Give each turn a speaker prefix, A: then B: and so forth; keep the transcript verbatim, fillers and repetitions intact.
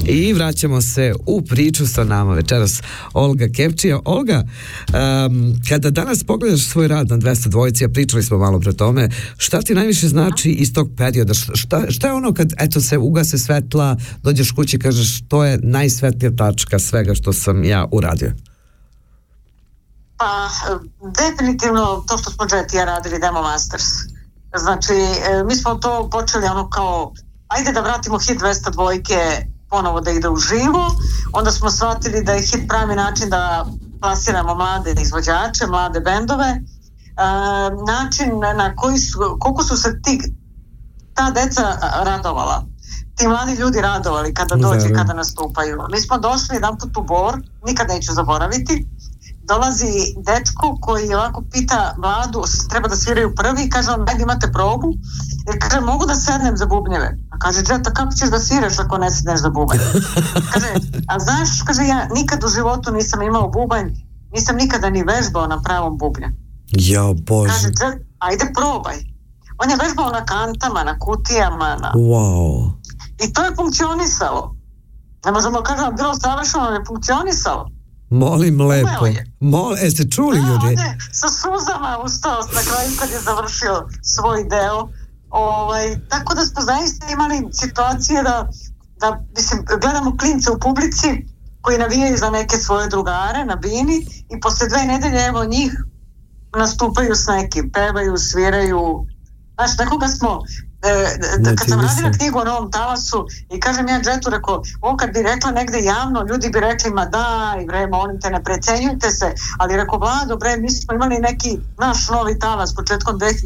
A: I vraćamo se u priču sa nama večeras Olga Kevčija. Olga, um, kada danas pogledaš svoj rad na dvesta dvojici, a pričali smo malo pre tome, šta ti najviše znači iz tog perioda? Šta, šta je ono kad eto se ugase svetla, dođeš kući i kažeš to je najsvetlija tačka svega što sam ja uradio?
B: Pa, definitivno to što smo Jet i ja radili Demo Masters. Znači, mi smo to počeli ono kao, ajde da vratimo hit dvesta dvojke ponovo da ide u živo, onda smo shvatili da je hit pravi način da plasiramo mlade izvođače, mlade bendove, e, način na koji su, koliko su se ti, ta deca radovala, ti mladi ljudi radovali kada dođe, Zare. kada nastupaju. Mi smo došli jedan put u Bor, nikad neću zaboraviti, dolazi dečko koji ovako pita Vladu, treba da sviraju prvi, i kaže on, ajde imate probu, jer kaže, mogu da sednem za bubnjeve? A kaže, Džeta, kako ćeš da sviraš ako ne sedneš za bubanj? Kaže, a znaš, kaže, ja nikad u životu nisam imao bubanj, nisam nikada ni vežbao na pravom bubnju.
A: Ja, Bože.
B: Kaže, Džeta, ajde probaj. On je vežbao na kantama, na kutijama, na...
A: Wow.
B: I to je funkcionisalo. Ne možemo kažem, bilo savršeno, ne funkcionisalo.
A: Molim lepo. Mol, e ste čuli
B: da,
A: ljudi?
B: On je sa suzama ustao na kraju kad je završio svoj deo. Ovaj, tako da smo zaista imali situacije da, da mislim, gledamo klince u publici koji navijaju za neke svoje drugare na bini i posle dve nedelje evo njih nastupaju s nekim, pevaju, sviraju. Znaš, nekoga smo E, kad sam radila knjigu o Novom talasu i kažem ja Džetu, rekao, on kad bi rekla negde javno, ljudi bi rekli, ma da, i bre, molim te, ne precenjujte se, ali rekao, Vlado, bre, mi smo imali neki naš novi talas početkom